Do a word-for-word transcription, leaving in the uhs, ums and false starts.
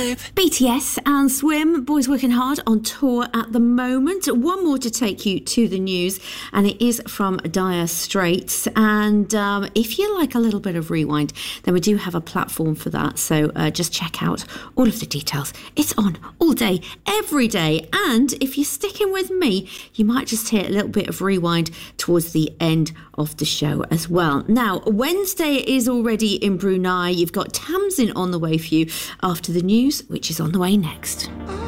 B T S and Swim, boys working hard on tour at the moment. One more to take you to the news, and it is from Dire Straits. And um, if you like a little bit of rewind, then we do have a platform for that. So uh, just check out all of the details. It's on all day, every day. And if you're sticking with me, you might just hear a little bit of rewind towards the end of the show as well. Now, Wednesday is already in Brunei. You've got Tamsin on the way for you after the news, which is on the way next.